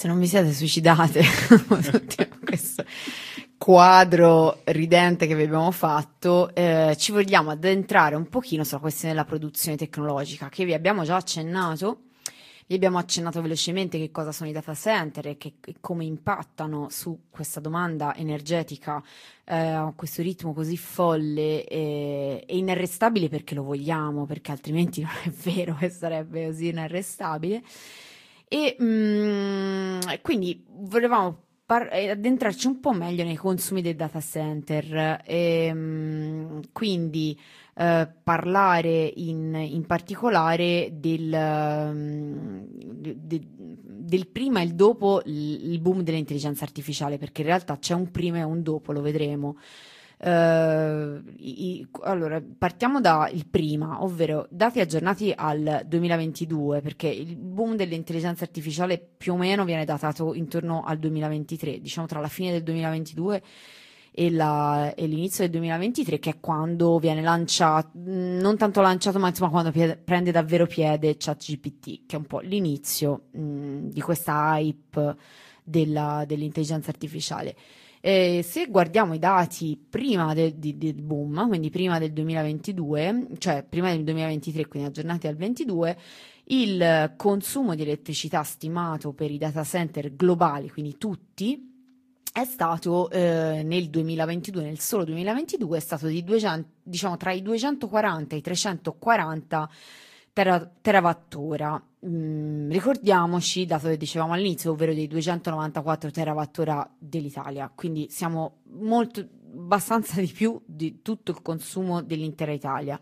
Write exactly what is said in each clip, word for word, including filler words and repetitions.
Se non vi siete suicidate questo quadro ridente che vi abbiamo fatto, eh, ci vogliamo addentrare un pochino sulla questione della produzione tecnologica, che vi abbiamo già accennato. Vi abbiamo accennato velocemente che cosa sono i data center e, che, e come impattano su questa domanda energetica eh, a questo ritmo così folle e, e inarrestabile, perché lo vogliamo, perché altrimenti non è vero che sarebbe così inarrestabile. E mh, quindi volevamo par- addentrarci un po' meglio nei consumi dei data center e mh, quindi eh, parlare in, in particolare del, um, de- de- del prima e il dopo il boom dell'intelligenza artificiale, perché in realtà c'è un prima e un dopo, lo vedremo. Uh, i, allora, partiamo dal prima, ovvero dati aggiornati al duemilaventidue, perché il boom dell'intelligenza artificiale più o meno viene datato intorno al duemilaventitré, diciamo tra la fine del duemilaventidue e, la, e l'inizio del duemilaventitré, che è quando viene lanciato, non tanto lanciato, ma insomma quando piede, prende davvero piede ChatGPT, che è un po' l'inizio mh, di questa hype della, dell'intelligenza artificiale. Eh, se guardiamo i dati prima del, di, del boom, quindi prima del duemilaventidue, cioè prima del duemilaventitré, quindi aggiornati al ventidue, il consumo di elettricità stimato per i data center globali, quindi tutti, è stato eh, nel duemilaventidue, nel solo duemilaventidue, è stato di duecento, diciamo tra i duecentoquaranta e i trecentoquaranta tera, terawattora. Mm, ricordiamoci, dato che dicevamo all'inizio, ovvero dei duecentonovantaquattro terawattora dell'Italia, quindi siamo molto, abbastanza di più di tutto il consumo dell'intera Italia.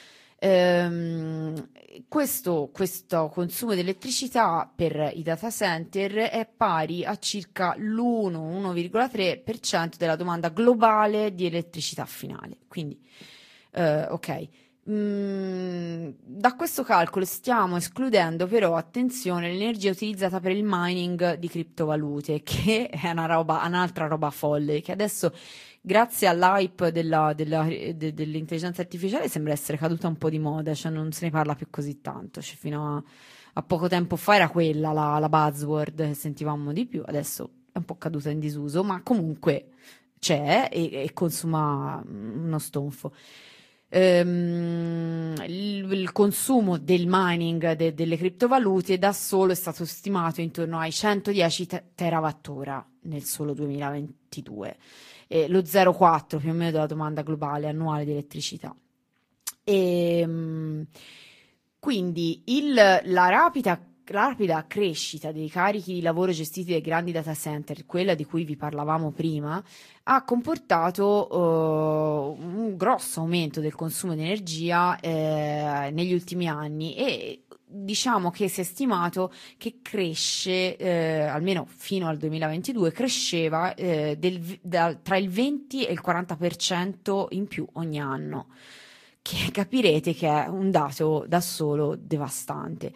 Ehm, questo, questo consumo di elettricità per i data center è pari a circa l'uno uno virgola tre per cento della domanda globale di elettricità finale. Quindi, eh, ok. Mm, da questo calcolo stiamo escludendo però, attenzione, l'energia utilizzata per il mining di criptovalute, che è una roba, un'altra roba folle, che adesso, grazie all'hype della, della, de, dell'intelligenza artificiale, sembra essere caduta un po' di moda, cioè non se ne parla più così tanto, cioè fino a, a poco tempo fa era quella la, la buzzword che sentivamo di più, adesso è un po' caduta in disuso, ma comunque c'è e, e consuma uno stonfo. Um, il, il consumo del mining de, delle criptovalute da solo è stato stimato intorno ai centodieci te- terawattora nel solo duemilaventidue, eh, lo zero virgola quattro più o meno della domanda globale annuale di elettricità. E, um, quindi il, la rapida la rapida crescita dei carichi di lavoro gestiti dai grandi data center, quella di cui vi parlavamo prima, ha comportato uh, un grosso aumento del consumo di energia eh, negli ultimi anni e diciamo che si è stimato che cresce, eh, almeno fino al duemilaventidue, cresceva eh, del, da, tra il venti e il quaranta per cento in più ogni anno, che capirete che è un dato da solo devastante.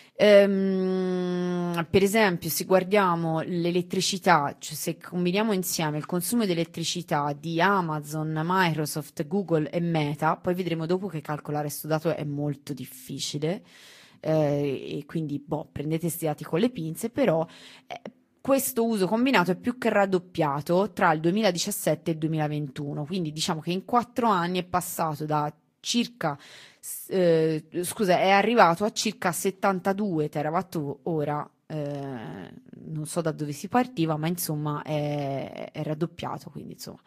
Um, per esempio, se guardiamo l'elettricità, cioè se combiniamo insieme il consumo di elettricità di Amazon, Microsoft, Google e Meta, poi vedremo dopo che calcolare questo dato è molto difficile, eh, e quindi boh, prendete questi dati con le pinze, però eh, questo uso combinato è più che raddoppiato tra il duemiladiciassette e il duemilaventuno, quindi diciamo che in quattro anni è passato da circa Eh, scusa, è arrivato a circa settantadue terawattora, eh, non so da dove si partiva, ma insomma è, è raddoppiato, quindi insomma.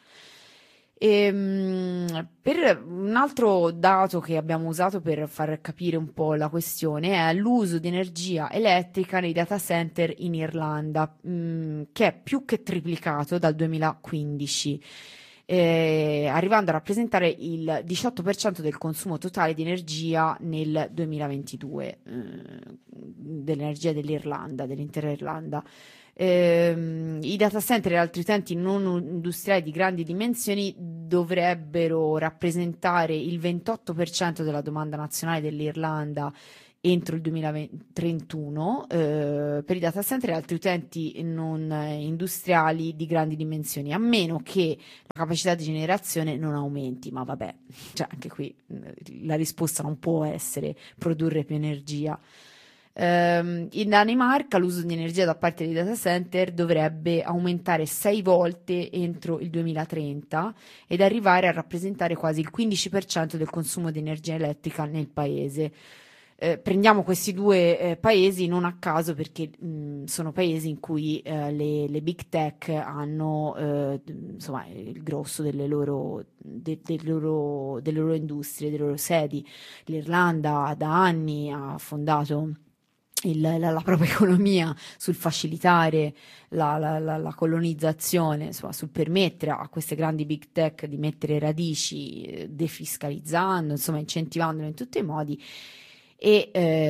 Ehm, per un altro dato che abbiamo usato per far capire un po' la questione è l'uso di energia elettrica nei data center in Irlanda, mh, che è più che triplicato dal duemilaquindici. Eh, arrivando a rappresentare il diciotto per cento del consumo totale di energia nel duemilaventidue, eh, dell'energia dell'Irlanda, dell'intera Irlanda. Eh, I data center e altri utenti non industriali di grandi dimensioni dovrebbero rappresentare il ventotto per cento della domanda nazionale dell'Irlanda entro il duemilatrentuno, eh, per i data center e altri utenti non eh, industriali di grandi dimensioni, a meno che la capacità di generazione non aumenti, ma vabbè, cioè anche qui eh, la risposta non può essere produrre più energia. Ehm, in Danimarca l'uso di energia da parte dei data center dovrebbe aumentare sei volte entro il duemilatrenta ed arrivare a rappresentare quasi il quindici per cento del consumo di energia elettrica nel paese. Eh, prendiamo questi due eh, paesi non a caso perché mh, sono paesi in cui eh, le, le big tech hanno eh, insomma, il grosso delle loro, de, de loro, delle loro industrie, delle loro sedi. L'Irlanda da anni ha fondato il, la, la propria economia sul facilitare la, la, la, la colonizzazione, insomma, sul permettere a queste grandi big tech di mettere radici, eh, defiscalizzando, insomma, incentivandolo in tutti i modi. E,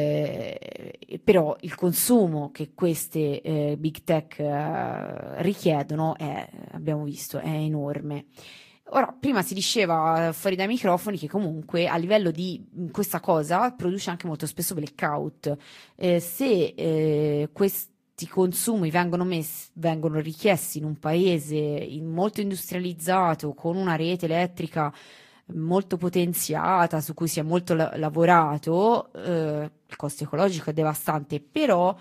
eh, però il consumo che queste eh, big tech eh, richiedono è, abbiamo visto, è enorme. Ora, prima si diceva fuori dai microfoni che comunque a livello di questa cosa produce anche molto spesso blackout. Eh, se eh, questi consumi vengono, messi, vengono richiesti in un paese in molto industrializzato, con una rete elettrica molto potenziata, su cui si è molto la- lavorato, eh, il costo ecologico è devastante, però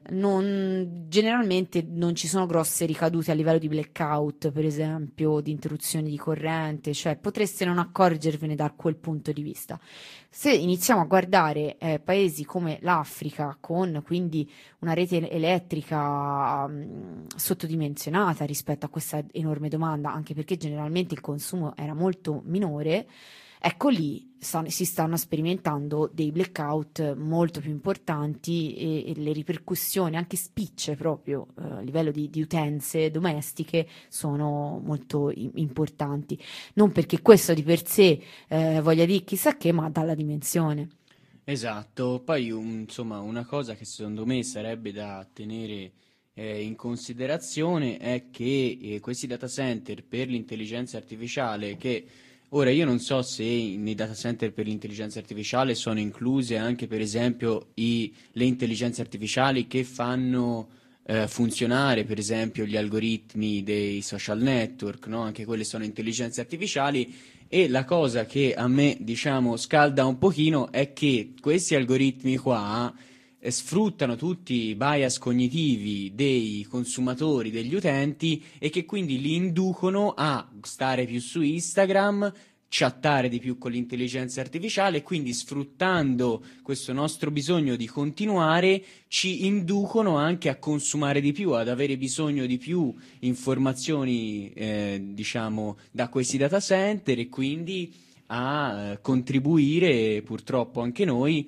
non, generalmente non ci sono grosse ricadute a livello di blackout, per esempio, di interruzioni di corrente, cioè potreste non accorgervene da quel punto di vista. Se iniziamo a guardare eh, paesi come l'Africa, con quindi una rete elettrica mh, sottodimensionata rispetto a questa enorme domanda, anche perché generalmente il consumo era molto minore, ecco lì sta- si stanno sperimentando dei blackout molto più importanti e, e le ripercussioni, anche spicce proprio eh, a livello di, di utenze domestiche, sono molto i- importanti. Non perché questo di per sé eh, voglia dire chissà che, ma dalla dimensione. Esatto, poi un- insomma una cosa che secondo me sarebbe da tenere eh, in considerazione è che eh, questi data center per l'intelligenza artificiale, che ora io non so se nei data center per l'intelligenza artificiale sono incluse anche per esempio i- le intelligenze artificiali che fanno eh, funzionare per esempio gli algoritmi dei social network, no? Anche quelle sono intelligenze artificiali e la cosa che a me, diciamo, scalda un pochino è che questi algoritmi qua eh, sfruttano tutti i bias cognitivi dei consumatori, degli utenti e che quindi li inducono a stare più su Instagram, chattare di più con l'intelligenza artificiale e quindi sfruttando questo nostro bisogno di continuare ci inducono anche a consumare di più, ad avere bisogno di più informazioni, eh, diciamo, da questi data center e quindi a eh, contribuire purtroppo anche noi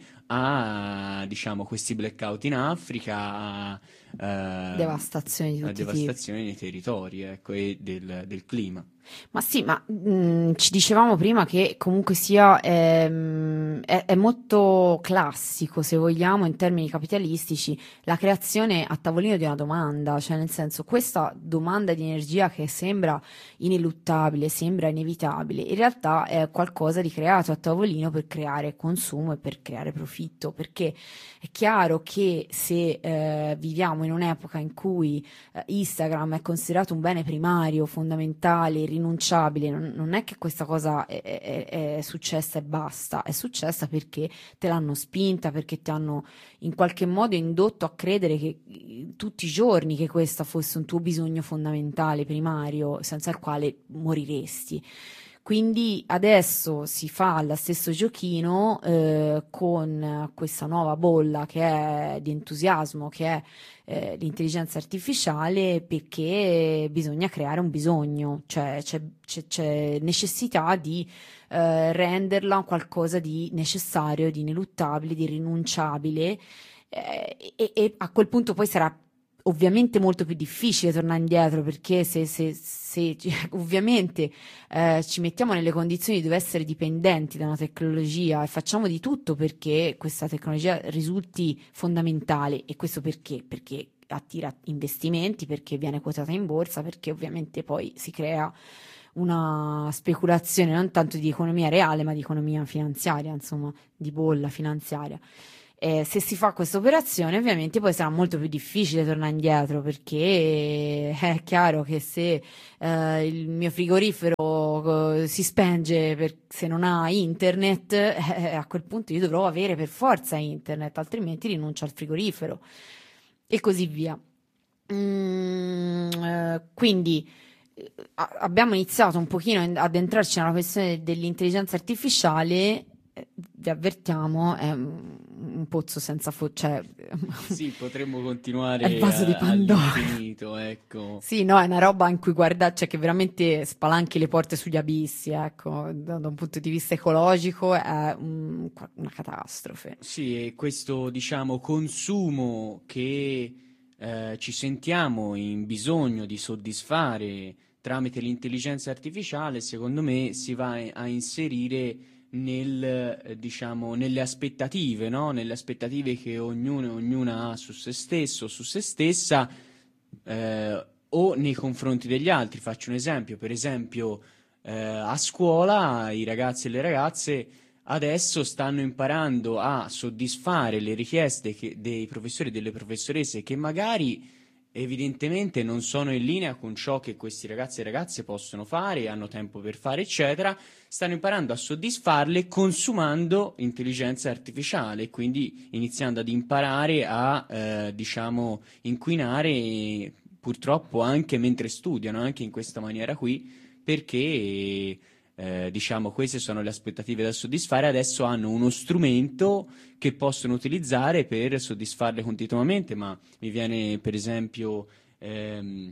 a, diciamo, questi blackout in Africa, a, ehm, Devastazioni di a tutti i tipi. devastazione dei territori, ecco, e del, del clima. Ma sì, ma mh, ci dicevamo prima che comunque sia ehm, è, è molto classico, se vogliamo, in termini capitalistici, la creazione a tavolino di una domanda, cioè nel senso questa domanda di energia che sembra ineluttabile, sembra inevitabile, in realtà è qualcosa di creato a tavolino per creare consumo e per creare profitto, perché è chiaro che se eh, viviamo in un'epoca in cui eh, Instagram è considerato un bene primario, fondamentale, irrinunciabile. Non, non è che questa cosa è, è- è successa e basta, è successa perché te l'hanno spinta, perché ti hanno in qualche modo indotto a credere che eh, tutti i giorni che questo fosse un tuo bisogno fondamentale, primario, senza il quale moriresti. Quindi adesso si fa lo stesso giochino eh, con questa nuova bolla che è di entusiasmo, che è eh, l'intelligenza artificiale, perché bisogna creare un bisogno, cioè c'è, c'è- c'è necessità di eh, renderla qualcosa di necessario, di ineluttabile, di irrinunciabile, eh, e, e a quel punto poi sarà ovviamente molto più difficile tornare indietro, perché se, se- se- ovviamente eh, ci mettiamo nelle condizioni di dover essere dipendenti da una tecnologia e facciamo di tutto perché questa tecnologia risulti fondamentale. E questo perché? Perché attira investimenti, perché viene quotata in borsa, perché ovviamente poi si crea una speculazione non tanto di economia reale, ma di economia finanziaria, insomma, di bolla finanziaria. Eh, se si fa questa operazione, ovviamente poi sarà molto più difficile tornare indietro, perché è chiaro che se eh, il mio frigorifero eh, si spenge per- se non ha internet, eh, a quel punto io dovrò avere per forza internet, altrimenti rinuncio al frigorifero e così via. Mm, eh, quindi eh, a- abbiamo iniziato un pochino in- ad entrarci nella questione dell'intelligenza artificiale. eh, Vi avvertiamo, è un un pozzo senza fo- cioè Sì, potremmo è il continuare vaso di a- Pandora. all'infinito, ecco. Sì, no, è una roba in cui guarda, cioè che veramente spalanchi le porte sugli abissi, ecco, da, da un punto di vista ecologico è un- una catastrofe. Sì, e questo, diciamo, consumo che eh, ci sentiamo in bisogno di soddisfare tramite l'intelligenza artificiale, secondo me si va a a inserire nel, eh, diciamo, nelle aspettative, no? Nelle aspettative che ognuno e ognuna ha su se stesso, su se stessa, eh, o nei confronti degli altri. Faccio un esempio, per esempio, eh, a scuola i ragazzi e le ragazze adesso stanno imparando a soddisfare le richieste che- dei professori e delle professoresse che magari evidentemente non sono in linea con ciò che questi ragazzi e ragazze possono fare, hanno tempo per fare, eccetera. Stanno imparando a soddisfarle consumando intelligenza artificiale, quindi iniziando ad imparare a, eh, diciamo, inquinare purtroppo anche mentre studiano, anche in questa maniera qui, perché eh, diciamo, queste sono le aspettative da soddisfare, adesso hanno uno strumento che possono utilizzare per soddisfarle continuamente, ma mi viene per esempio ehm,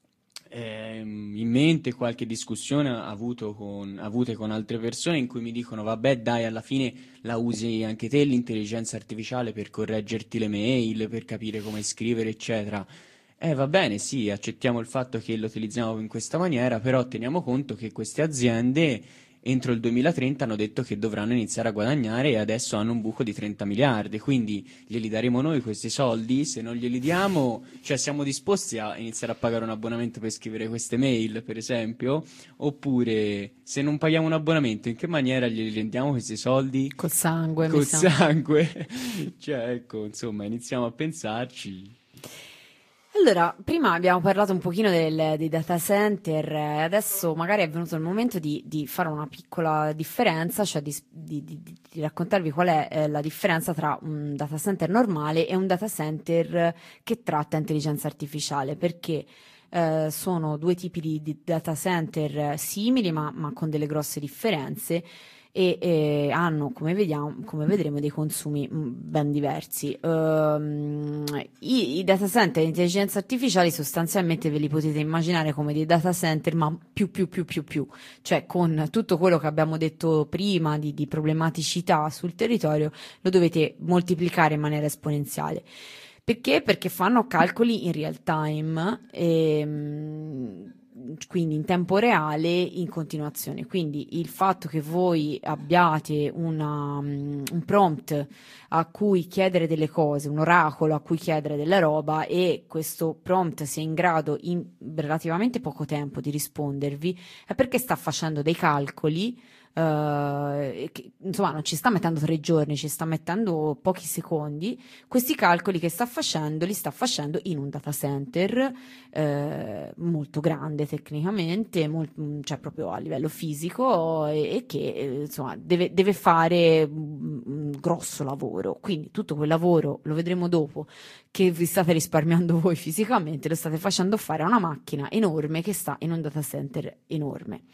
ehm, in mente qualche discussione avuto con, avute con altre persone in cui mi dicono, vabbè, dai, alla fine la usi anche te l'intelligenza artificiale per correggerti le mail, per capire come scrivere, eccetera. Eh, va bene, sì, accettiamo il fatto che lo utilizziamo in questa maniera, però teniamo conto che queste aziende entro il duemilatrenta hanno detto che dovranno iniziare a guadagnare e adesso hanno un buco di trenta miliardi, quindi glieli daremo noi questi soldi? Se non glieli diamo, cioè siamo disposti a iniziare a pagare un abbonamento per scrivere queste mail, per esempio? Oppure se non paghiamo un abbonamento, in che maniera glieli rendiamo questi soldi? Col sangue, mi Col sa. sangue? Cioè, ecco, insomma, iniziamo a pensarci. Allora, prima abbiamo parlato un pochino del- dei data center, e adesso magari è venuto il momento di, di fare una piccola differenza, cioè di, di- di- di raccontarvi qual è eh, la differenza tra un data center normale e un data center che tratta intelligenza artificiale, perché eh, sono due tipi di, di data center simili, ma, ma con delle grosse differenze. E, e hanno, come vediamo, come vedremo, dei consumi mm, ben diversi. Ehm, i, i data center di intelligenza artificiale sostanzialmente ve li potete immaginare come dei data center, ma più, più, più, più, più, cioè con tutto quello che abbiamo detto prima di, di problematicità sul territorio, lo dovete moltiplicare in maniera esponenziale. Perché? Perché fanno calcoli in real time, ehm, quindi in tempo reale, in continuazione. Quindi il fatto che voi abbiate una, mm, un prompt a cui chiedere delle cose, un oracolo a cui chiedere della roba e questo prompt sia in grado in relativamente poco tempo di rispondervi, è perché sta facendo dei calcoli. eh, che, insomma, non ci sta mettendo tre giorni, ci sta mettendo pochi secondi. Questi calcoli che sta facendo li sta facendo in un data center eh, molto grande tecnicamente, mol- cioè proprio a livello fisico e, e che eh, insomma deve, deve fare un, un grosso lavoro. Quindi tutto quel lavoro, lo vedremo dopo, che vi state risparmiando voi fisicamente, lo state facendo fare a una macchina enorme che sta in un data center enorme.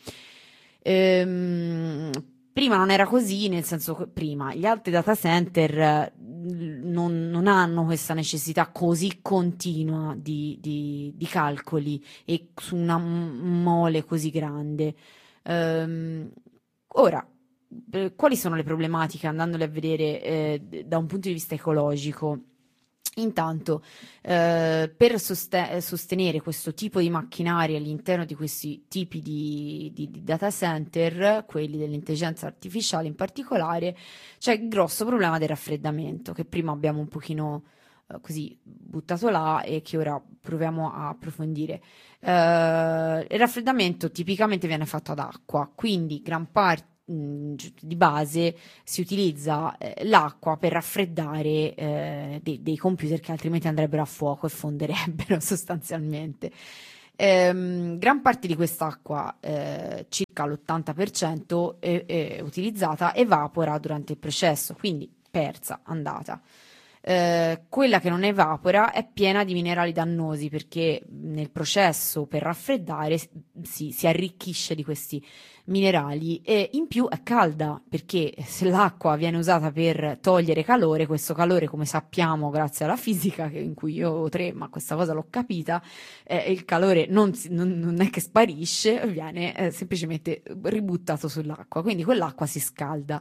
Ehm, Prima non era così, nel senso che prima gli altri data center eh, non, non hanno questa necessità così continua di, di- di calcoli e su una m- mole così grande. Ehm, Ora, eh, quali sono le problematiche andandole a vedere eh, d- da un punto di vista ecologico? Intanto, eh, per soste- sostenere questo tipo di macchinari all'interno di questi tipi di, di- di data center, quelli dell'intelligenza artificiale in particolare, c'è il grosso problema del raffreddamento, che prima abbiamo un pochino eh, così buttato là e che ora proviamo a approfondire. Eh, il raffreddamento tipicamente viene fatto ad acqua, quindi gran parte mh, di base si utilizza eh, l'acqua per raffreddare eh, dei, dei computer che altrimenti andrebbero a fuoco e fonderebbero sostanzialmente. Ehm, gran parte di quest'acqua, eh, circa l'ottanta per cento, è, è utilizzata, evapora durante il processo, quindi persa, andata. Eh, quella che non evapora è piena di minerali dannosi perché nel processo per raffreddare si, si arricchisce di questi minerali e in più è calda perché se l'acqua viene usata per togliere calore, questo calore, come sappiamo grazie alla fisica che- in cui io ho tre, ma questa cosa l'ho capita, eh, il calore non, si- non- non è che sparisce, viene eh, semplicemente ributtato sull'acqua, quindi quell'acqua si scalda.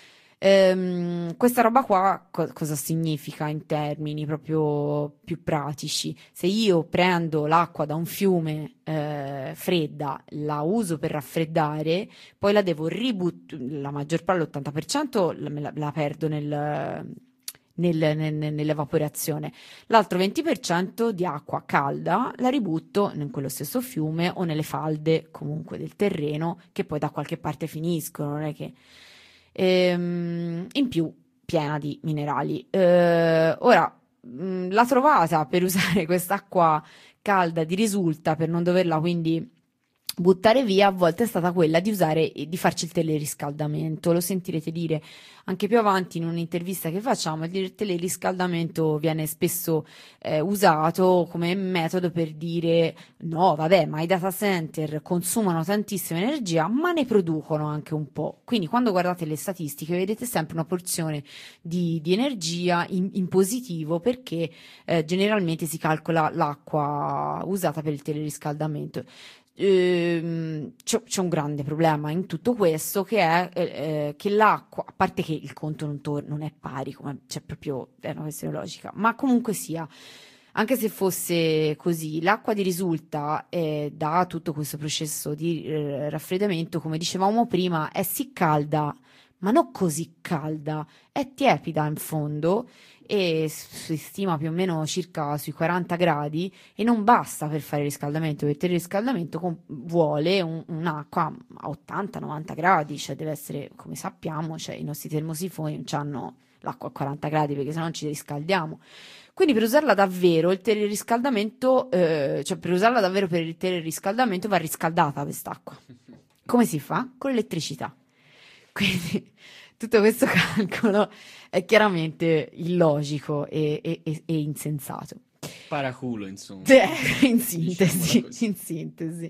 Ehm, questa roba qua co- cosa significa in termini proprio più pratici? Se io prendo l'acqua da un fiume eh, fredda, la uso per raffreddare, poi la devo ributtare, la maggior parte, l'ottanta per cento la, me la- la perdo nel, nel- nel- nel- nell'evaporazione. L'altro venti per cento di acqua calda la ributto in quello stesso fiume o nelle falde comunque del terreno che poi da qualche parte finiscono, non è che ehm, in più piena di minerali. Eh, ora, mh, la trovata per usare quest'acqua calda di risulta, per non doverla quindi buttare via, a volte è stata quella di usare e di farci il teleriscaldamento. Lo sentirete dire anche più avanti in un'intervista che facciamo. Il teleriscaldamento viene spesso eh, usato come metodo per dire no, vabbè, ma i data center consumano tantissima energia, ma ne producono anche un po'. Quindi quando guardate le statistiche vedete sempre una porzione di, di energia in, in positivo perché eh, generalmente si calcola l'acqua usata per il teleriscaldamento. Ehm, c'è, c'è un grande problema in tutto questo che è eh, eh, che l'acqua, a parte che il conto non, tor- non è pari, come, cioè proprio è una questione logica, ma comunque sia, anche se fosse così, l'acqua di risulta eh, da tutto questo processo di eh, raffreddamento, come dicevamo prima, è sì calda, ma non così calda, è tiepida in fondo e si stima più o meno circa sui quaranta gradi e non basta per fare il riscaldamento, perché il riscaldamento com- vuole un- un'acqua a ottanta novanta gradi, cioè deve essere, come sappiamo, cioè i nostri termosifoni non hanno l'acqua a quaranta gradi perché sennò non ci riscaldiamo. Quindi per usarla davvero, il teleriscaldamento, eh, cioè per usarla davvero per il teleriscaldamento va riscaldata quest'acqua. Come si fa? Con l'elettricità. Quindi tutto questo calcolo è chiaramente illogico e, e- e- e insensato. Paraculo, insomma. Cioè, in Diciamola sintesi, così. in sintesi.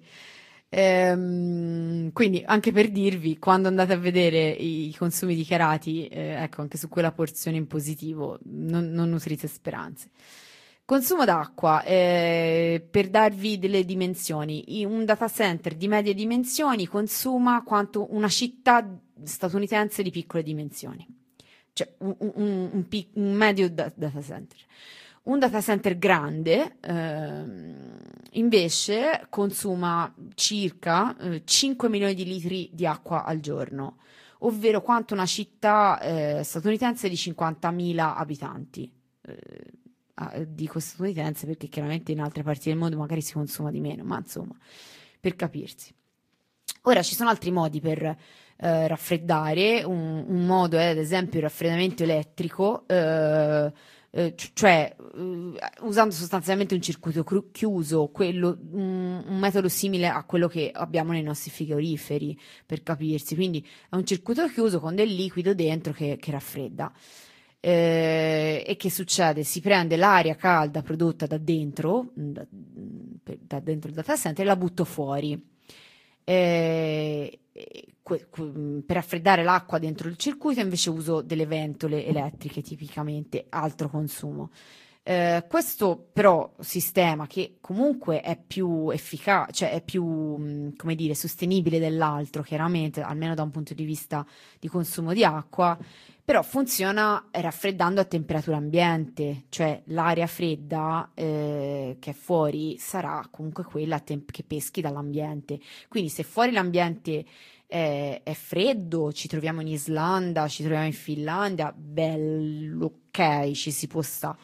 Ehm, quindi anche per dirvi, quando andate a vedere i consumi dichiarati, eh, ecco, anche su quella porzione in positivo, non, non nutrite speranze. Consumo d'acqua, eh, per darvi delle dimensioni, i- un data center di medie dimensioni consuma quanto una città statunitense di piccole dimensioni, cioè un, un- un- un pic- un medio da- data center. Un data center grande, ehm, invece, consuma circa eh, cinque milioni di litri di acqua al giorno, ovvero quanto una città eh, statunitense di cinquantamila abitanti. Eh, ah, dico statunitense perché chiaramente in altre parti del mondo magari si consuma di meno, ma insomma, per capirsi. Ora ci sono altri modi per eh, raffreddare, un, un modo è ad esempio il raffreddamento elettrico, eh, eh, c- cioè eh, usando sostanzialmente un circuito cru- chiuso, quello, un, un metodo simile a quello che abbiamo nei nostri frigoriferi, per capirsi, quindi è un circuito chiuso con del liquido dentro che, che raffredda. Eh, e che succede? Si prende l'aria calda prodotta da dentro, da, da dentro il data center e la butto fuori. Eh, que- que- per raffreddare l'acqua dentro il circuito invece uso delle ventole elettriche tipicamente, altro consumo. Eh, questo però sistema che comunque è più efficace, cioè è più, mh, come dire, sostenibile dell'altro, chiaramente, almeno da un punto di vista di consumo di acqua, però funziona raffreddando a temperatura ambiente, cioè l'aria fredda eh, che è fuori sarà comunque quella a temp- che peschi dall'ambiente. Quindi se fuori l'ambiente è, è freddo, ci troviamo in Islanda, ci troviamo in Finlandia, bello, ok, ci si può stare.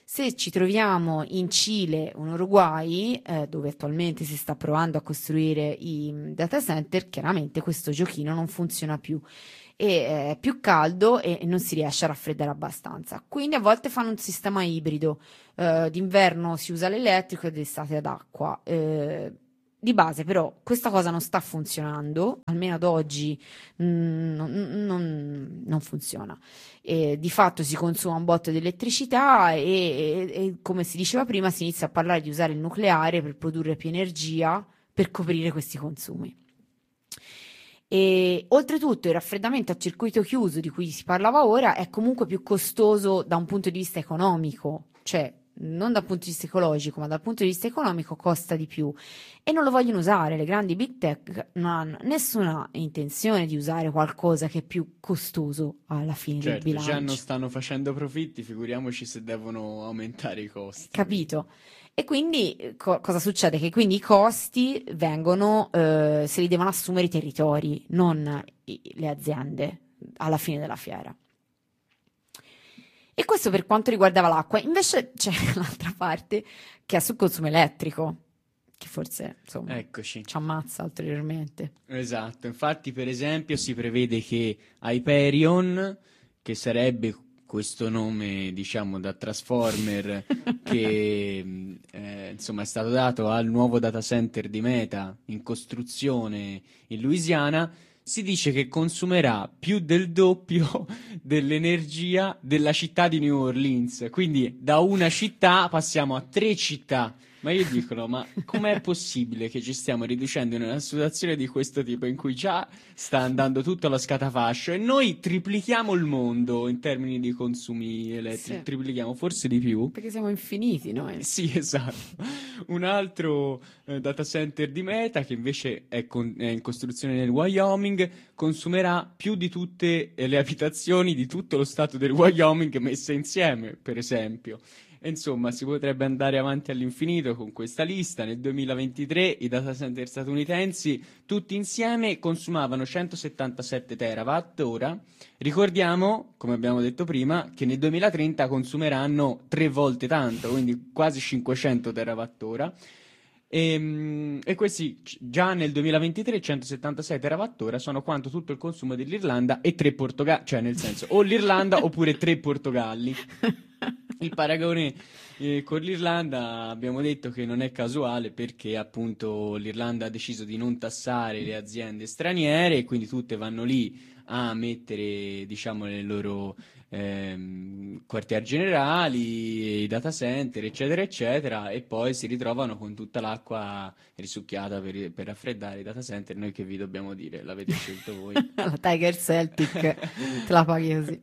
Se ci troviamo in Cile o in Uruguay, eh, dove attualmente si sta provando a costruire i mm, data center, chiaramente questo giochino non funziona più e è più caldo e non si riesce a raffreddare abbastanza. Quindi a volte fanno un sistema ibrido, eh, d'inverno si usa l'elettrico e d'estate ad acqua. Eh, di base però questa cosa non sta funzionando, almeno ad oggi mm, non, non- non funziona. E di fatto si consuma un botto di elettricità e, e- e, come si diceva prima, si inizia a parlare di usare il nucleare per produrre più energia per coprire questi consumi. E oltretutto il raffreddamento a circuito chiuso di cui si parlava ora è comunque più costoso da un punto di vista economico, cioè non dal punto di vista ecologico, ma dal punto di vista economico costa di più e non lo vogliono usare. Le grandi big tech non hanno nessuna intenzione di usare qualcosa che è più costoso alla fine del Certo, già non bilancio. stanno facendo profitti, figuriamoci se devono aumentare i costi. Capito? E quindi eh, co- cosa succede? Che quindi i costi vengono, eh, se li devono assumere i territori, non i- le aziende alla fine della fiera. E questo per quanto riguardava l'acqua. Invece c'è l'altra parte che è sul consumo elettrico, che forse insomma Eccoci. ci ammazza ulteriormente. Esatto, infatti per esempio si prevede che Hyperion, che sarebbe questo nome diciamo da Transformer che mh, eh, insomma è stato dato al nuovo data center di Meta in costruzione in Louisiana, si dice che consumerà più del doppio dell'energia della città di New Orleans, quindi da una città passiamo a tre città. Ma io dico, no, ma com'è possibile che ci stiamo riducendo in una situazione di questo tipo in cui già sta andando tutto allo scatafascio e noi triplichiamo il mondo in termini di consumi elettrici, Sì. triplichiamo, forse di più? Perché siamo infiniti noi. Sì, esatto. Un altro eh, data center di Meta che invece è, con- è in costruzione nel Wyoming consumerà più di tutte eh, le abitazioni di tutto lo stato del Wyoming messe insieme, per esempio. E insomma, si potrebbe andare avanti all'infinito con questa lista. Nel duemilaventitré i data center statunitensi tutti insieme consumavano centosettantasette terawatt ora. Ricordiamo, come abbiamo detto prima, che nel duemilatrenta consumeranno tre volte tanto, quindi quasi cinquecento terawatt ora. E, e questi c- già nel duemilaventitré centosettantasei terawatt ora sono quanto tutto il consumo dell'Irlanda e tre Portogalli, cioè nel senso o l'Irlanda oppure tre Portogalli. Il paragone eh, con l'Irlanda abbiamo detto che non è casuale perché appunto l'Irlanda ha deciso di non tassare le aziende straniere e quindi tutte vanno lì a mettere diciamo le loro ehm, quartier generali, i data center, eccetera, eccetera, e poi si ritrovano con tutta l'acqua risucchiata per, per raffreddare i data center. Noi che vi dobbiamo dire? L'avete scelto voi. La Tiger Celtic te la paghi così.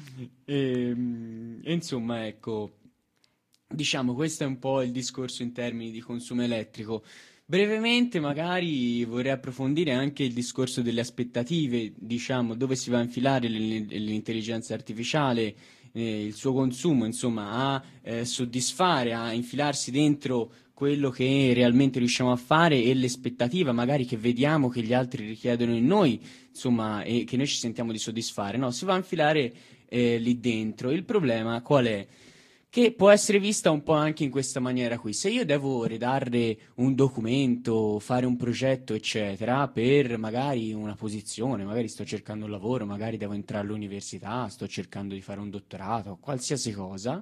E, mm, e insomma, ecco, diciamo, questo è un po' il discorso in termini di consumo elettrico. Brevemente, magari vorrei approfondire anche il discorso delle aspettative, diciamo, dove si va a infilare l'in- l'intelligenza artificiale, eh, il suo consumo, insomma, a eh, soddisfare, a infilarsi dentro quello che realmente riusciamo a fare e l'aspettativa magari che vediamo che gli altri richiedono in noi, insomma, e che noi ci sentiamo di soddisfare. No, si va a infilare eh, lì dentro. Il problema qual è? Che può essere vista un po' anche in questa maniera qui. Se io devo redare un documento, fare un progetto, eccetera, per magari una posizione, magari sto cercando un lavoro, magari devo entrare all'università, sto cercando di fare un dottorato, qualsiasi cosa,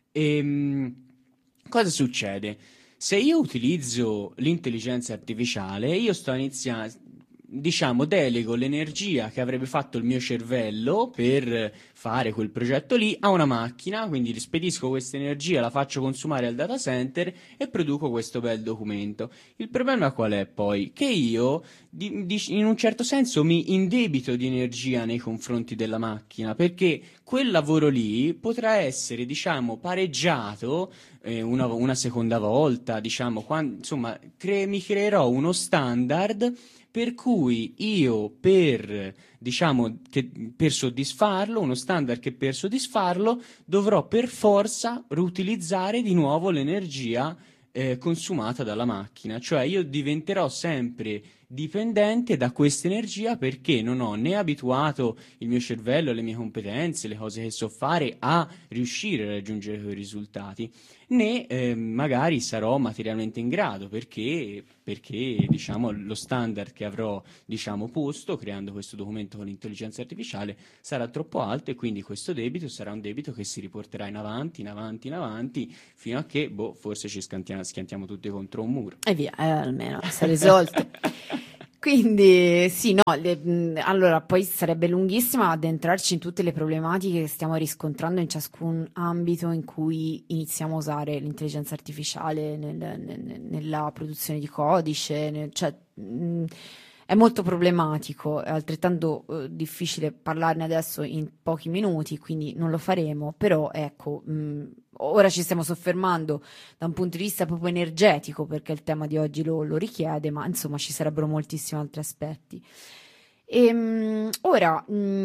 ehm, cosa succede? Se io utilizzo l'intelligenza artificiale, io sto iniziando, diciamo, delego l'energia che avrebbe fatto il mio cervello per fare quel progetto lì a una macchina, quindi rispedisco questa energia, la faccio consumare al data center e produco questo bel documento. Il problema qual è poi? Che io, di- di- in un certo senso, mi indebito di energia nei confronti della macchina, perché quel lavoro lì potrà essere, diciamo, pareggiato eh, una, una seconda volta, diciamo, quan- insomma, cre- mi creerò uno standard per cui io per, diciamo, che per soddisfarlo, uno standard che per soddisfarlo dovrò per forza riutilizzare di nuovo l'energia eh, consumata dalla macchina, cioè io diventerò sempre dipendente da questa energia perché non ho né abituato il mio cervello, le mie competenze, le cose che so fare a riuscire a raggiungere quei risultati, né eh, magari sarò materialmente in grado perché, perché diciamo, lo standard che avrò diciamo, posto creando questo documento con l'intelligenza artificiale sarà troppo alto e quindi questo debito sarà un debito che si riporterà in avanti, in avanti, in avanti fino a che boh, forse ci scantiamo, schiantiamo tutti contro un muro. E via, eh, almeno si è risolto. Quindi sì, no, le, mh, allora poi sarebbe lunghissima addentrarci in tutte le problematiche che stiamo riscontrando in ciascun ambito in cui iniziamo a usare l'intelligenza artificiale nel- nel- nella produzione di codice, nel- cioè mh, è molto problematico, è altrettanto eh, difficile parlarne adesso in pochi minuti, quindi non lo faremo, però ecco, mh, ora ci stiamo soffermando da un punto di vista proprio energetico, perché il tema di oggi lo, lo richiede, ma insomma ci sarebbero moltissimi altri aspetti. E, mh, ora,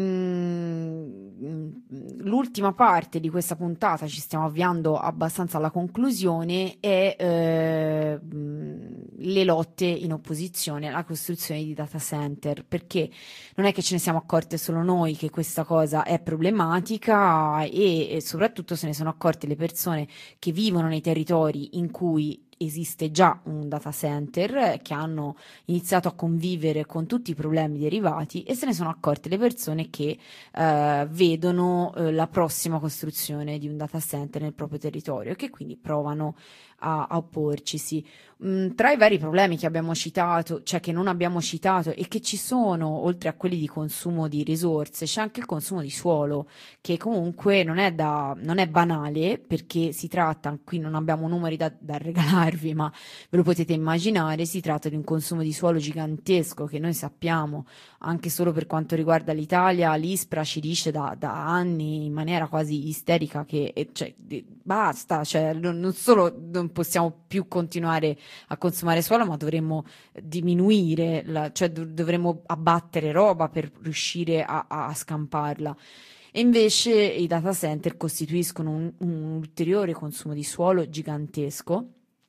mh, l'ultima parte di questa puntata, ci stiamo avviando abbastanza alla conclusione, è eh, mh, le lotte in opposizione alla costruzione di data center, perché non è che ce ne siamo accorte solo noi che questa cosa è problematica e, e soprattutto se ne sono accorte le persone che vivono nei territori in cui esiste già un data center, eh, che hanno iniziato a convivere con tutti i problemi derivati e se ne sono accorte le persone che eh, vedono eh, la prossima costruzione di un data center nel proprio territorio e che quindi provano a, a opporcisi. Mm, tra i vari problemi che abbiamo citato, cioè che non abbiamo citato e che ci sono, oltre a quelli di consumo di risorse, c'è anche il consumo di suolo, che comunque non è, da, non è banale, perché si tratta, qui non abbiamo numeri da, da regalarvi, ma ve lo potete immaginare, si tratta di un consumo di suolo gigantesco che noi sappiamo, anche solo per quanto riguarda l'Italia, l'ISPRA ci dice da, da anni in maniera quasi isterica che eh, cioè, di- basta, cioè, non, non solo non possiamo più continuare a consumare suolo, ma dovremmo diminuire, la- cioè dov- dovremmo abbattere roba per riuscire a, a a scamparla. E invece i data center costituiscono un, un ulteriore consumo di suolo gigantesco.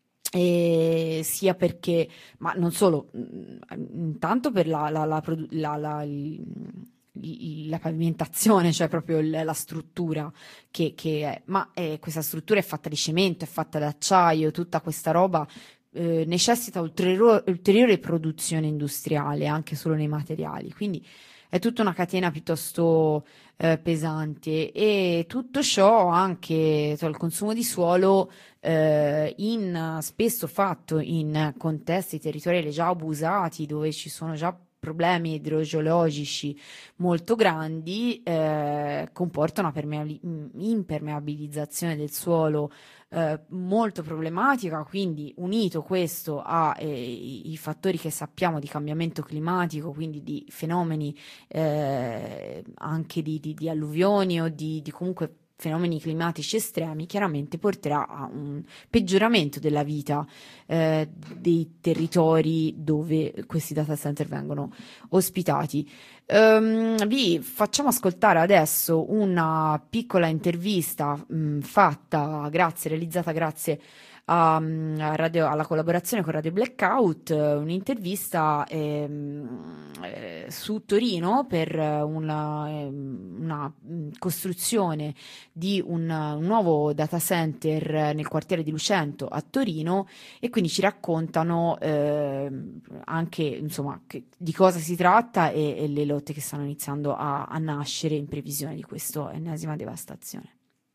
E sia perché, ma non solo, mh, intanto per la, la, la, produ- la- la- il- il- la pavimentazione, cioè proprio il- la struttura che, che è, ma eh, questa struttura è fatta di cemento, è fatta di acciaio, tutta questa roba eh, necessita ulteriore, ulteriore produzione industriale anche solo nei materiali, quindi è tutta una catena piuttosto eh, pesante e tutto ciò anche, cioè, il consumo di suolo eh, in, spesso fatto in contesti territoriali già abusati dove ci sono già problemi idrogeologici molto grandi, eh, comporta una permeabili- impermeabilizzazione del suolo eh, molto problematica, quindi unito questo ai i fattori che sappiamo di cambiamento climatico, quindi di fenomeni eh, anche di, di- di alluvioni o di, di comunque fenomeni climatici estremi, chiaramente porterà a un peggioramento della vita eh, dei territori dove questi data center vengono ospitati. Ehm, vi facciamo ascoltare adesso una piccola intervista mh, fatta, grazie, realizzata grazie a, mh, a radio- alla collaborazione con Radio Blackout, eh, un'intervista ehm, eh, su Torino per eh, una, ehm, una, mh, costruzione di un, un nuovo data center eh, nel quartiere di Lucento a Torino e quindi ci raccontano ehm, anche insomma che- di cosa si tratta e, e le lotte che stanno iniziando a, a nascere in previsione di questa ennesima devastazione.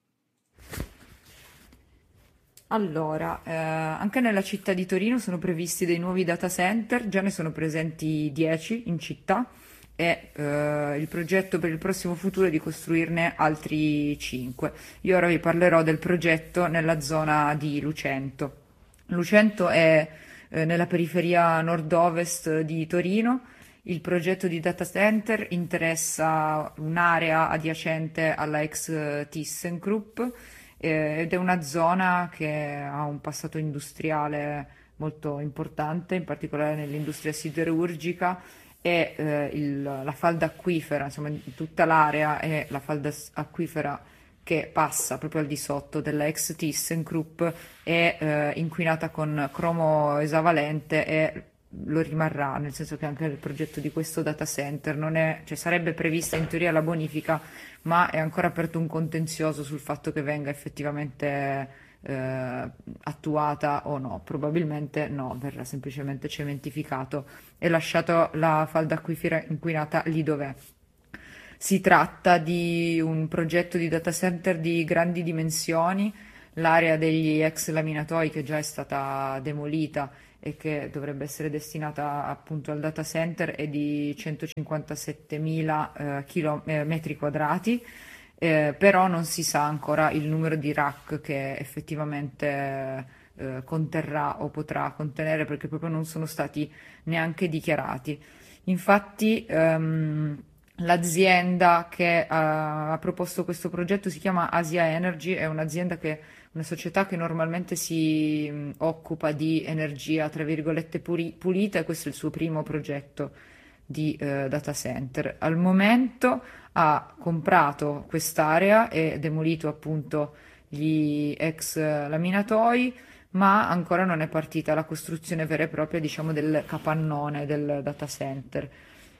Allora, eh, anche nella città di Torino sono previsti dei nuovi data center, già ne sono presenti dieci in città e eh, il progetto per il prossimo futuro è di costruirne altri cinque. Io ora vi parlerò del progetto nella zona di Lucento. Lucento è eh, nella periferia nord-ovest di Torino. Il progetto di data center interessa un'area adiacente alla ex ThyssenKrupp eh, ed è una zona che ha un passato industriale molto importante, in particolare nell'industria siderurgica e eh, il- la falda acquifera, insomma, in tutta l'area è la falda s- acquifera che passa proprio al di sotto della ex ThyssenKrupp è eh, inquinata con cromo esavalente e lo rimarrà, nel senso che anche il progetto di questo data center non è, cioè sarebbe prevista in teoria la bonifica, ma è ancora aperto un contenzioso sul fatto che venga effettivamente eh, attuata o no. Probabilmente no, verrà semplicemente cementificato e lasciato la falda acquifera inquinata lì dov'è. Si tratta di un progetto di data center di grandi dimensioni. L'area degli ex laminatoi, che già è stata demolita e che dovrebbe essere destinata appunto al data center, è di centocinquantasettemila eh, chilo- eh, metri quadrati, eh, però non si sa ancora il numero di rack che effettivamente eh, conterrà o potrà contenere, perché proprio non sono stati neanche dichiarati. Infatti, ehm, l'azienda che ha, ha proposto questo progetto si chiama Asia Energy, è un'azienda che, una società che normalmente si mh, occupa di energia, tra virgolette, puri- pulita, e questo è il suo primo progetto di eh, data center. Al momento ha comprato quest'area e demolito appunto gli ex laminatoi, ma ancora non è partita la costruzione vera e propria, diciamo, del capannone del data center.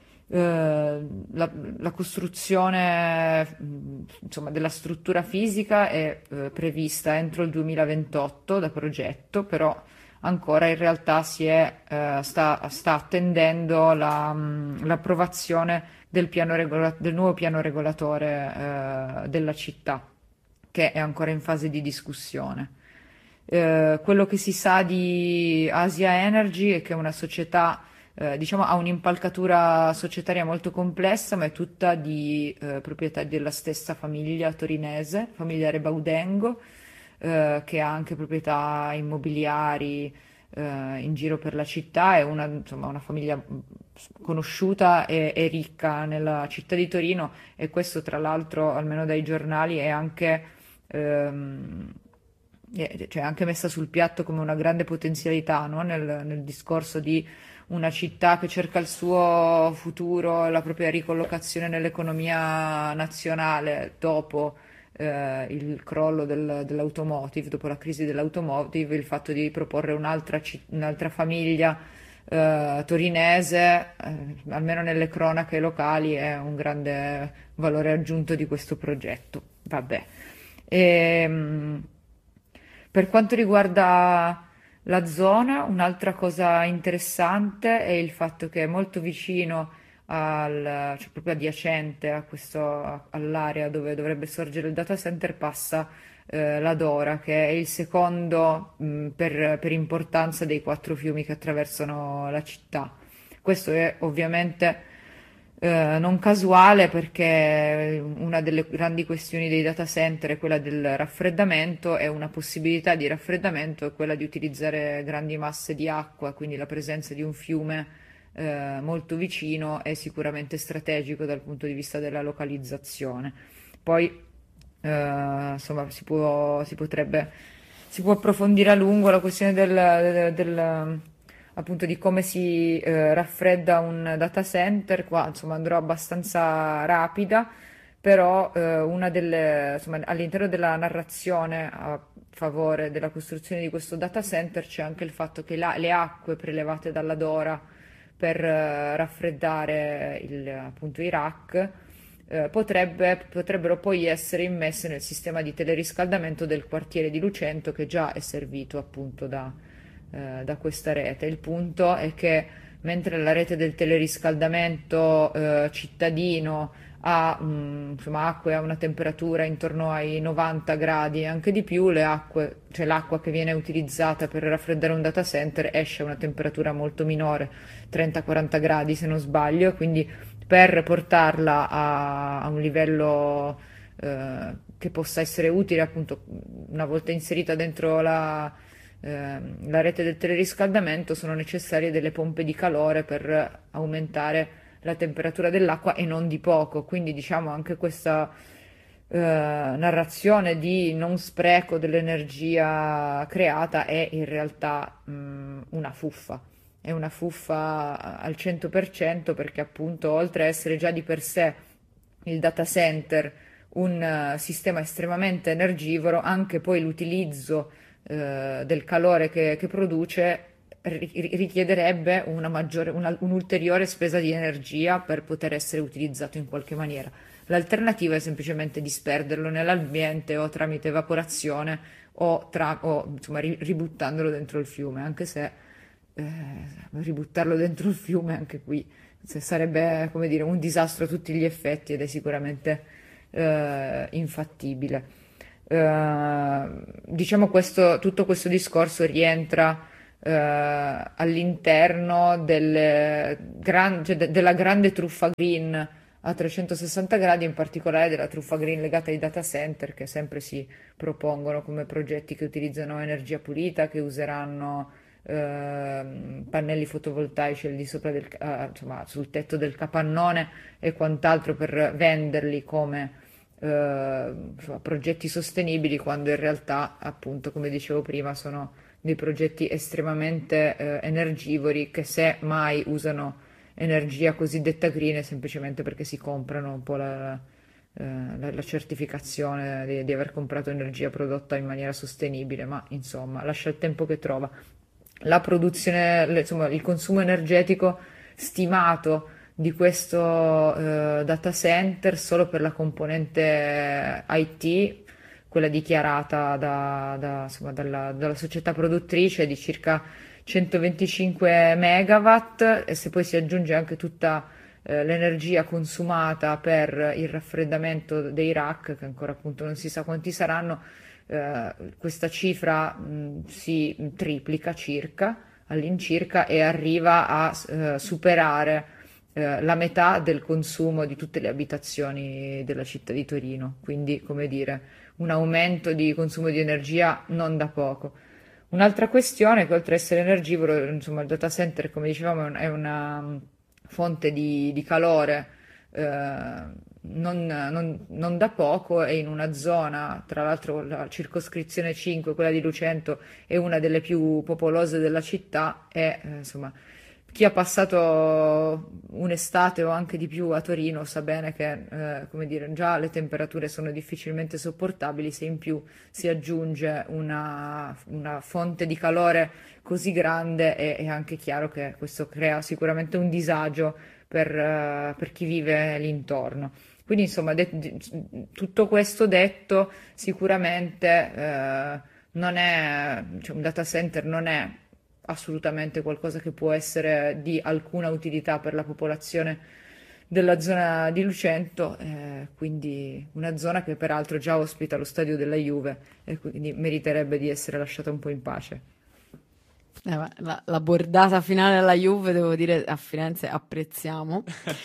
Eh, la, la costruzione, mh, insomma, della struttura fisica è eh, prevista entro il duemilaventotto da progetto, però ancora in realtà si è, eh, sta, sta attendendo la, mh, l'approvazione del, piano regola- del nuovo piano regolatore eh, della città, che è ancora in fase di discussione. Eh, quello che si sa di Asia Energy è che è una società, eh, diciamo, ha un'impalcatura societaria molto complessa, ma è tutta di eh, proprietà della stessa famiglia torinese, familiare Baudengo, eh, che ha anche proprietà immobiliari eh, in giro per la città. È una, insomma, una famiglia mh, conosciuta e, e ricca nella città di Torino, e questo, tra l'altro, almeno dai giornali, è anche ehm, eh, cioè anche messa sul piatto come una grande potenzialità, no? Nel, nel discorso di una città che cerca il suo futuro, la propria ricollocazione nell'economia nazionale dopo eh, il crollo del- dell'automotive, dopo la crisi dell'automotive, il fatto di proporre un'altra, ci- un'altra famiglia eh, torinese, eh, almeno nelle cronache locali, è un grande valore aggiunto di questo progetto. Vabbè. Ehm, per quanto riguarda la zona, un'altra cosa interessante è il fatto che è molto vicino al, cioè proprio adiacente a questo, all'area dove dovrebbe sorgere il data center, passa eh, la Dora, che è il secondo mh, per, per importanza dei quattro fiumi che attraversano la città. Questo è ovviamente eh, non casuale, perché una delle grandi questioni dei data center è quella del raffreddamento, e una possibilità di raffreddamento è quella di utilizzare grandi masse di acqua, quindi la presenza di un fiume eh, molto vicino è sicuramente strategico dal punto di vista della localizzazione. Poi, eh, insomma, si può, si potrebbe, si può approfondire a lungo la questione del, del- del- appunto di come si eh, raffredda un data center. Qua, insomma, andrò abbastanza rapida, però eh, una delle, insomma, all'interno della narrazione a favore della costruzione di questo data center c'è anche il fatto che la- le acque prelevate dalla Dora per eh, raffreddare il- appunto i rack eh, potrebbe- potrebbero poi essere immesse nel sistema di teleriscaldamento del quartiere di Lucento, che già è servito appunto da, eh, da questa rete. Il punto è che mentre la rete del teleriscaldamento eh, cittadino ha mm, insomma, acque a una temperatura intorno ai novanta gradi e anche di più, le acque, cioè l'acqua che viene utilizzata per raffreddare un data center esce a una temperatura molto minore, trenta quaranta gradi se non sbaglio, quindi per portarla a, a un livello eh, che possa essere utile, appunto, una volta inserita dentro la, ehm, la rete del teleriscaldamento, sono necessarie delle pompe di calore per aumentare la temperatura dell'acqua, e non di poco. Quindi, diciamo, anche questa eh, narrazione di non spreco dell'energia creata è in realtà mh, una fuffa. È una fuffa al cento per cento, perché appunto, oltre a essere già di per sé il data center un eh, sistema estremamente energivoro, anche poi l'utilizzo eh, del calore che, che produce richiederebbe una maggiore, una, un'ulteriore spesa di energia per poter essere utilizzato in qualche maniera. L'alternativa è semplicemente disperderlo nell'ambiente o tramite evaporazione o, tra, o insomma, ri, ributtandolo dentro il fiume, anche se eh, ributtarlo dentro il fiume anche qui sarebbe, come dire, un disastro a tutti gli effetti ed è sicuramente eh, infattibile. Eh, diciamo questo, tutto questo discorso rientra eh, all'interno del gran, cioè de, della grande truffa green a trecentosessanta gradi, in particolare della truffa green legata ai data center che sempre si propongono come progetti che utilizzano energia pulita, che useranno eh, pannelli fotovoltaici al di sopra del, eh, insomma, sul tetto del capannone e quant'altro per venderli come eh, insomma, progetti sostenibili, quando in realtà, appunto, come dicevo prima, sono dei progetti estremamente eh, energivori che se mai usano energia cosiddetta green è semplicemente perché si comprano un po' la, la, la certificazione di, di aver comprato energia prodotta in maniera sostenibile, ma insomma lascia il tempo che trova. La produzione, insomma, il consumo energetico stimato di questo eh, data center solo per la componente I T, quella dichiarata da, da, insomma, dalla, dalla società produttrice, è di circa centoventicinque megawatt, e se poi si aggiunge anche tutta eh, l'energia consumata per il raffreddamento dei rack, che ancora appunto non si sa quanti saranno, eh, questa cifra mh, si triplica circa all'incirca e arriva a eh, superare eh, la metà del consumo di tutte le abitazioni della città di Torino, quindi, come dire, un aumento di consumo di energia non da poco. Un'altra questione è che, oltre ad essere energivoro, insomma, il data center, come dicevamo, è una fonte di, di calore eh, non, non, non da poco, e in una zona, tra l'altro la circoscrizione cinque, quella di Lucento, è una delle più popolose della città, e eh, insomma, chi ha passato un'estate o anche di più a Torino sa bene che, eh, come dire, già le temperature sono difficilmente sopportabili, se in più si aggiunge una, una fonte di calore così grande, è, è anche chiaro che questo crea sicuramente un disagio per, uh, per chi vive l'intorno. Quindi, insomma, de- de- tutto questo detto, sicuramente eh, non è, cioè, un data center non è assolutamente qualcosa che può essere di alcuna utilità per la popolazione della zona di Lucento, eh, quindi una zona che peraltro già ospita lo stadio della Juve e quindi meriterebbe di essere lasciata un po' in pace. Eh, la, la bordata finale alla Juve, devo dire, a Firenze apprezziamo.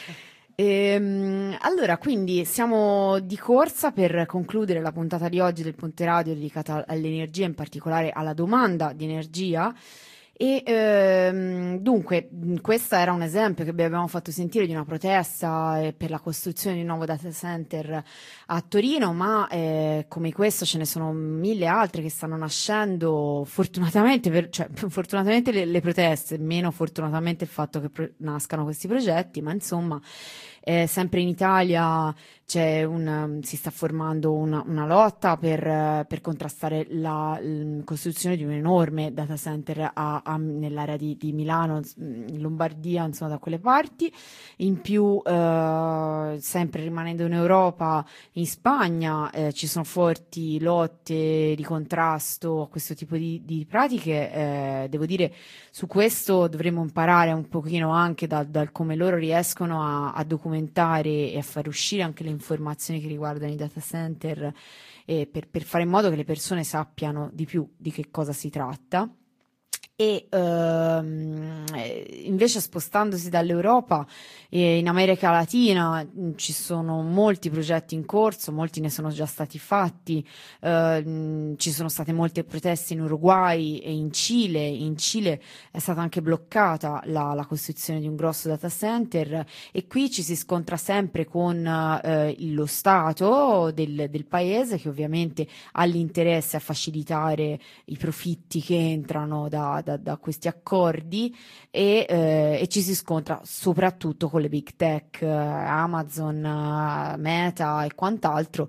E, allora, quindi siamo di corsa per concludere la puntata di oggi del Ponte Radio dedicata all'energia, in particolare alla domanda di energia. E ehm, dunque, questo era un esempio che vi abbiamo fatto sentire di una protesta eh, per la costruzione di un nuovo data center a Torino, ma eh, come questo ce ne sono mille altre che stanno nascendo, fortunatamente, per, cioè fortunatamente le, le proteste, meno fortunatamente il fatto che pro- nascano questi progetti, ma insomma eh, sempre in Italia c'è un, si sta formando una, una lotta per, per contrastare la, la costruzione di un enorme data center a, a, nell'area di, di Milano, in Lombardia, insomma da quelle parti. In più, eh, sempre rimanendo in Europa, in Spagna eh, ci sono forti lotte di contrasto a questo tipo di, di pratiche. Eh, devo dire, su questo dovremmo imparare un pochino anche da, dal come loro riescono a, a documentare e a far uscire anche le informazioni che riguardano i data center, eh, per, per fare in modo che le persone sappiano di più di che cosa si tratta. E ehm, invece, spostandosi dall'Europa, eh, in America Latina mh, ci sono molti progetti in corso, molti ne sono già stati fatti, eh, mh, ci sono state molte proteste in Uruguay e in Cile. In Cile è stata anche bloccata la, la costruzione di un grosso data center, e qui ci si scontra sempre con eh, lo Stato del, del paese, che ovviamente ha l'interesse a facilitare i profitti che entrano da Da, da questi accordi, e, eh, e ci si scontra soprattutto con le big tech, eh, Amazon, eh, Meta e quant'altro,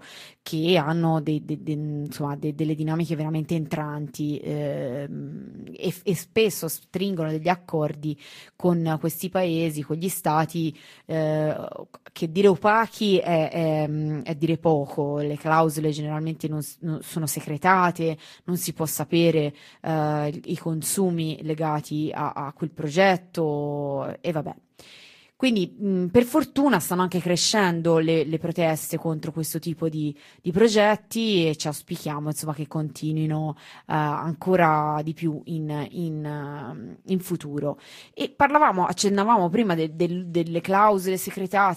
che hanno dei, dei, dei, insomma, de, delle dinamiche veramente entranti ehm, e, e spesso stringono degli accordi con questi paesi, con gli stati, eh, che dire opachi è, è, è dire poco. Le clausole generalmente non, non sono secretate, non si può sapere eh, i consumi legati a, a quel progetto e vabbè. Quindi mh, per fortuna stanno anche crescendo le, le proteste contro questo tipo di, di progetti e ci auspichiamo insomma che continuino eh, ancora di più in, in, uh, in futuro. E parlavamo, accennavamo prima de, de, delle clausole segretate